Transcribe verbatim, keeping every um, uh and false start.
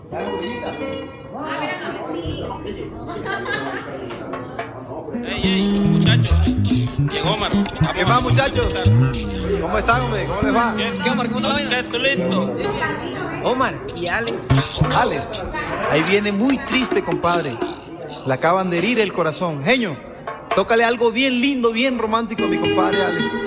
Ey, ey, muchachos. Llegó Omar. ¿Qué más, muchachos? ¿Cómo están, hombre? ¿Cómo les va? ¿Qué, Omar? ¿Cómo te va? ¿Tú listo? Omar y Alex. Alex, ahí viene muy triste, compadre. Le acaban de herir el corazón. Genio, tócale algo bien lindo, bien romántico a mi compadre Alex.